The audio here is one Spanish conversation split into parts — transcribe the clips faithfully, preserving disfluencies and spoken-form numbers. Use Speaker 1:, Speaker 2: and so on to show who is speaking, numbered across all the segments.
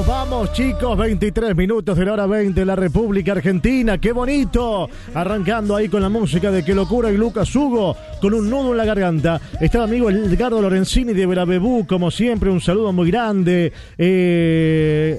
Speaker 1: Vamos, vamos, chicos, veintitrés minutos de la hora veinte de la República Argentina. ¡Qué bonito! Arrancando ahí con la música de Qué Locura y Lucas Hugo, con un nudo en la garganta. Está el amigo Edgardo Lorenzini de Verabebú, como siempre, un saludo muy grande. Eh,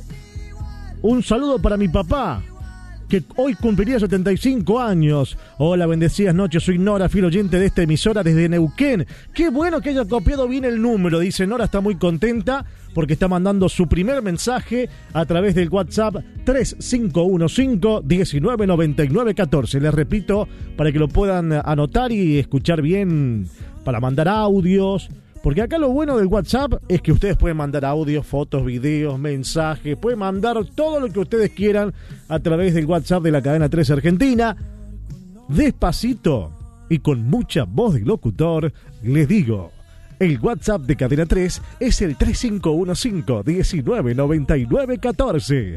Speaker 1: un saludo para mi papá, que hoy cumpliría setenta y cinco años. Hola, bendecidas noches, soy Nora, fiel oyente de esta emisora desde Neuquén. Qué bueno que haya copiado bien el número, dice Nora, está muy contenta porque está mandando su primer mensaje a través del WhatsApp tres cinco uno cinco, uno nueve nueve nueve uno cuatro. Les repito, para que lo puedan anotar y escuchar bien, para mandar audios. Porque acá lo bueno del WhatsApp es que ustedes pueden mandar audios, fotos, videos, mensajes, pueden mandar todo lo que ustedes quieran a través del WhatsApp de la Cadena tres Argentina. Despacito y con mucha voz de locutor, les digo, el WhatsApp de Cadena tres es el tres cinco uno cinco, uno nueve nueve nueve uno cuatro. Se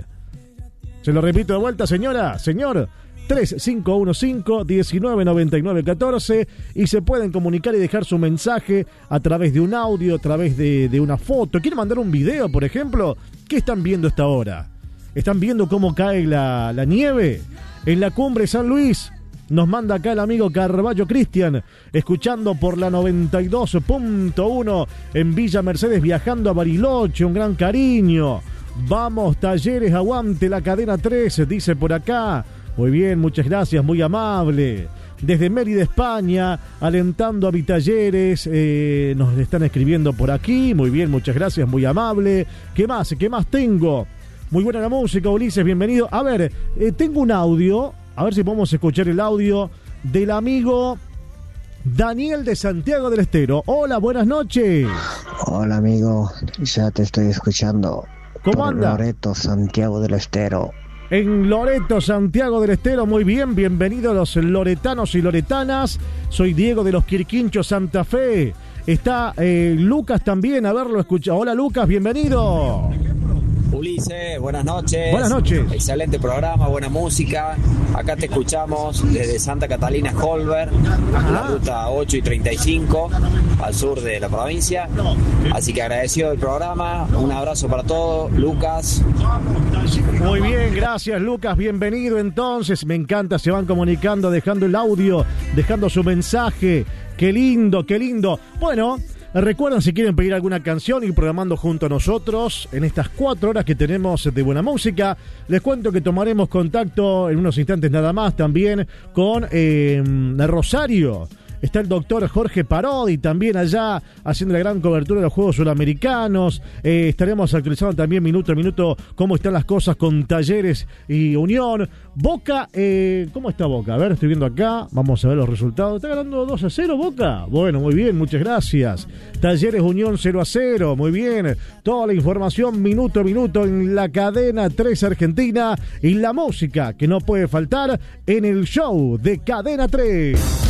Speaker 1: lo repito de vuelta, señora, señor. tres cinco uno cinco, uno nueve nueve nueve uno cuatro, y se pueden comunicar y dejar su mensaje a través de un audio, a través de, de una foto. ¿Quieren mandar un video, por ejemplo? ¿Qué están viendo esta hora? ¿Están viendo cómo cae la, la nieve en la cumbre San Luis? Nos manda acá el amigo Carballo Cristian, escuchando por la noventa y dos punto uno en Villa Mercedes, viajando a Bariloche. Un gran cariño. Vamos, Talleres, aguante la Cadena tres, dice por acá. Muy bien, muchas gracias, muy amable. Desde Mérida, España, alentando a mi Talleres, eh, nos están escribiendo por aquí. Muy bien, muchas gracias, muy amable. ¿Qué más? ¿Qué más tengo? Muy buena la música, Ulises, bienvenido. A ver, eh, tengo un audio, a ver si podemos escuchar el audio del amigo Daniel de Santiago del Estero. Hola, buenas noches.
Speaker 2: Hola, amigo, ya te estoy escuchando.
Speaker 1: ¿Cómo anda?
Speaker 2: Loreto, Santiago del Estero.
Speaker 1: En Loreto, Santiago del Estero, muy bien, bienvenidos los loretanos y loretanas. Soy Diego de los Quirquinchos, Santa Fe. Está eh, Lucas también, a verlo, escucha. Hola, Lucas, bienvenido.
Speaker 3: Ulises, buenas noches.
Speaker 1: Buenas noches.
Speaker 3: Excelente programa, buena música. Acá te escuchamos desde Santa Catalina, Holberg, la ruta ocho y treinta y cinco, al sur de la provincia. Así que agradecido del programa. Un abrazo para todos. Lucas.
Speaker 1: Muy bien, gracias, Lucas. Bienvenido entonces. Me encanta, se van comunicando, dejando el audio, dejando su mensaje. Qué lindo, qué lindo. Bueno, recuerden, si quieren pedir alguna canción, ir programando junto a nosotros en estas cuatro horas que tenemos de buena música. Les cuento que tomaremos contacto en unos instantes nada más también con eh, Rosario. Está el doctor Jorge Parodi también allá haciendo la gran cobertura de los Juegos Sudamericanos. Eh, estaremos actualizando también minuto a minuto cómo están las cosas con Talleres y Unión. Boca, eh, ¿cómo está Boca? A ver, estoy viendo acá, vamos a ver los resultados. ¿Está ganando dos a cero Boca? Bueno, muy bien, muchas gracias. Talleres Unión cero a cero, muy bien. Toda la información minuto a minuto en la Cadena tres Argentina y la música que no puede faltar en el show de Cadena tres.